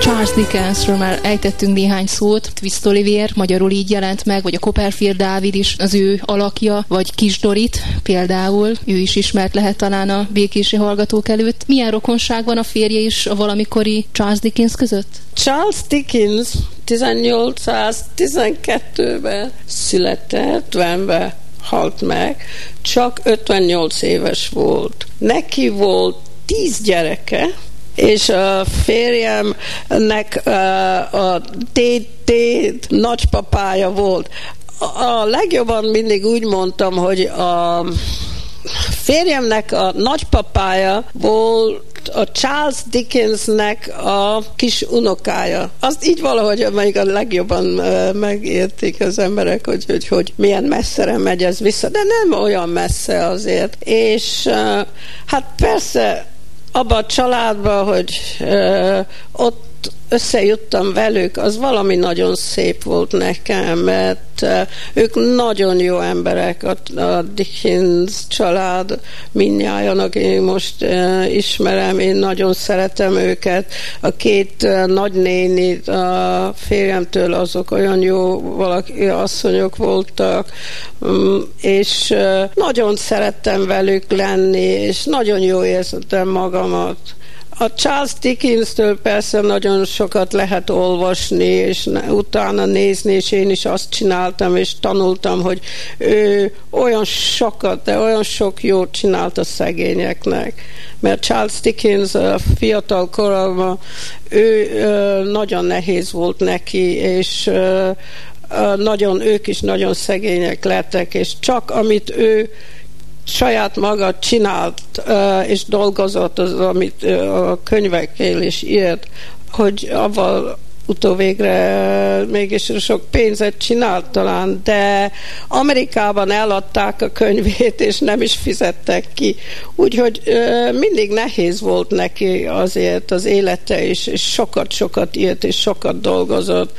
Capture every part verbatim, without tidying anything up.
Charles Dickensről már ejtettünk néhány szót. Twist Oliver magyarul így jelent meg, vagy a Copperfield Dávid is az ő alakja, vagy Kis Dorit például, ő is ismert lehet talán a békési hallgatók előtt. Milyen rokonság van a férje is a valamikori Charles Dickens között? Charles Dickens ezernyolcszáztizenkettőben született, ötvenben halt meg, csak ötvennyolc éves volt. Neki volt tíz gyereke, és a férjemnek a déd nagypapája volt. A legjobban mindig úgy mondtam, hogy a férjemnek a nagypapája volt a Charles Dickensnek a kis unokája. Azt így valahogy még a legjobban megértik az emberek, hogy, hogy, hogy milyen messzere megy ez vissza, de nem olyan messze azért. És hát persze abban a családban, hogy uh, ott összejuttam velük, az valami nagyon szép volt nekem, mert uh, ők nagyon jó emberek, a, a Dickens család mindnyájan, akik most uh, ismerem, én nagyon szeretem őket. A két uh, nagynénit a férjemtől, azok olyan jó valaki, asszonyok voltak, um, és uh, nagyon szerettem velük lenni, és nagyon jó érzettem magamat. A Charles Dickens-től persze nagyon sokat lehet olvasni, és utána nézni, és én is azt csináltam, és tanultam, hogy ő olyan sokat, de olyan sok jót csinált a szegényeknek. Mert Charles Dickens a fiatal korában, ő nagyon nehéz volt neki, és nagyon, ők is nagyon szegények lettek, és csak amit ő saját maga csinált uh, és dolgozott az, amit uh, a könyvekkel is írt, hogy avval utóvégre uh, mégis sok pénzet csinált talán, de Amerikában eladták a könyvét, és nem is fizettek ki. Úgyhogy uh, mindig nehéz volt neki azért az élete is, és sokat-sokat írt, és sokat dolgozott.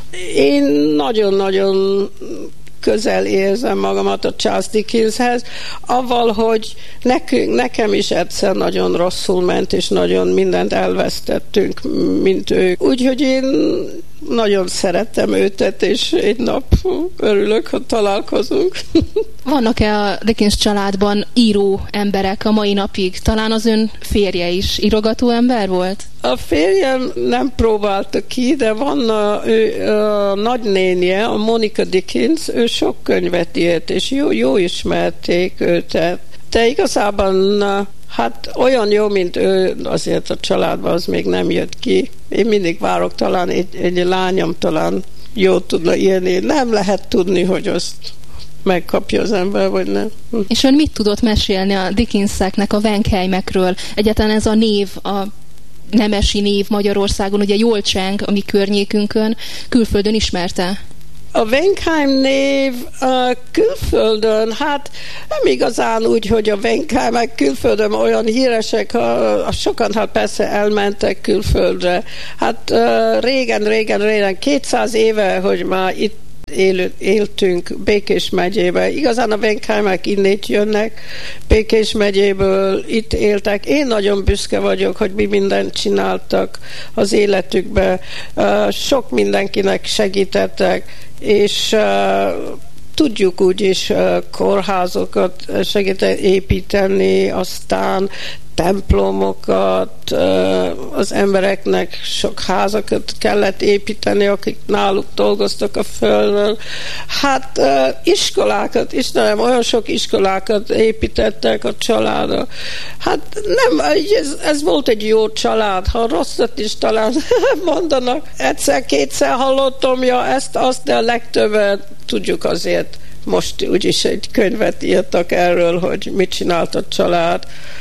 Én nagyon-nagyon közel érzem magamat a Charles Dickenshez, avval, hogy nekünk, nekem is egyszer nagyon rosszul ment, és nagyon mindent elvesztettünk, mint ők. Úgyhogy én nagyon szerettem őtet, és egy nap örülök, hogy találkozunk. Vannak-e a Dickens családban író emberek a mai napig? Talán az ön férje is írogató ember volt? A férjem nem próbálta ki, de van a, ő, a nagynénje, a Monica Dickens, ő sok könyvet írt, és jó, jó ismerték őtet. De igazában hát olyan jó, mint ő, azért a családban az még nem jött ki. Én mindig várok, talán egy, egy lányom talán jó tudna írni. Nem lehet tudni, hogy azt megkapja az ember, vagy nem. És ön mit tudott mesélni a Dickenseknek a Wenkheimekről? Egyáltalán ez a név, a nemesi név Magyarországon, ugye jól cseng a mi környékünkön, külföldön ismerte? A Wenkheim név a külföldön, hát nem igazán úgy, hogy a Wenkheimek külföldön olyan híresek, a, a sokan hát persze elmentek külföldre. Hát uh, régen, régen, régen, kétszáz éve, hogy már itt Él, éltünk Békés megyébe. Igazán a Wenkheimek innét jönnek, Békés megyéből itt éltek. Én nagyon büszke vagyok, hogy mi mindent csináltak az életükbe. Uh, sok mindenkinek segítettek, és uh, tudjuk úgyis uh, kórházokat segíteni építeni, aztán templomokat, az embereknek sok házakat kellett építeni, akik náluk dolgoztak a földön. Hát iskolákat, Istenem, olyan sok iskolákat építettek a családra. Hát nem, ez, ez volt egy jó család, ha rosszat is talán mondanak. Egyszer-kétszer hallottam, ja, ezt, azt, de a legtöbbet tudjuk azért. Most úgyis egy könyvet írtak erről, hogy mit csinált a család,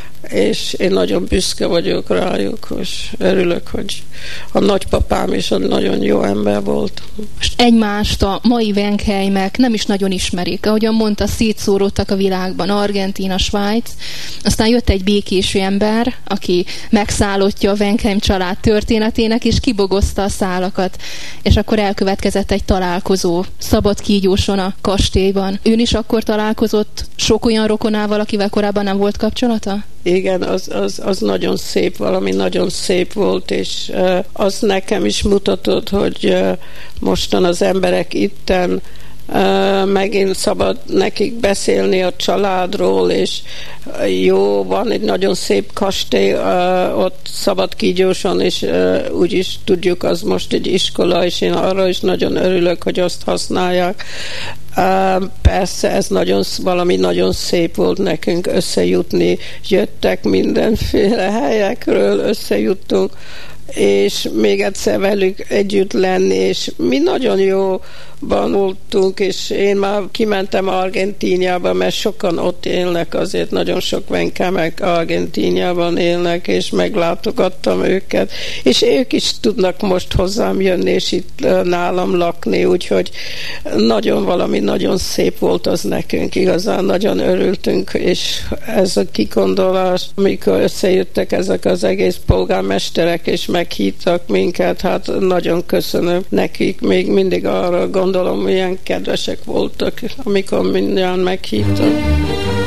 és én nagyon büszke vagyok rájuk, és örülök, hogy a nagypapám is nagyon jó ember volt. Most egymást a mai Wenkheimek nem is nagyon ismerik. Ahogyan mondta, szétszóródtak a világban, Argentína, Svájc. Aztán jött egy békési ember, aki megszállottja a Wenkheim család történetének, és kibogozta a szálakat. És akkor elkövetkezett egy találkozó Szabadkígyóson a kastélyban. Ön is akkor találkozott sok olyan rokonával, akivel korábban nem volt kapcsolata? igen, az, az, az nagyon szép, valami nagyon szép volt, és az nekem is mutatott, hogy mostan az emberek itten Uh, megint szabad nekik beszélni a családról, és jó, van egy nagyon szép kastély uh, ott Szabadkígyóson, és uh, úgyis tudjuk, az most egy iskola, és én arra is nagyon örülök, hogy azt használják. Uh, persze ez nagyon, valami nagyon szép volt nekünk összejutni, jöttek mindenféle helyekről, összejuttunk, és még egyszer velük együtt lenni, és mi nagyon jóban voltunk, és én már kimentem Argentíniába, mert sokan ott élnek, azért nagyon sok venkemek Argentíniában élnek, és meglátogattam őket, és ők is tudnak most hozzám jönni, és itt nálam lakni, úgyhogy nagyon valami nagyon szép volt az nekünk, igazán nagyon örültünk, és ez a kigondolás, amikor összejöttek ezek az egész polgármesterek, és meghívtak minket, hát nagyon köszönöm nekik, még mindig arra gondolom, milyen kedvesek voltak, amikor mindjárt meghívtak.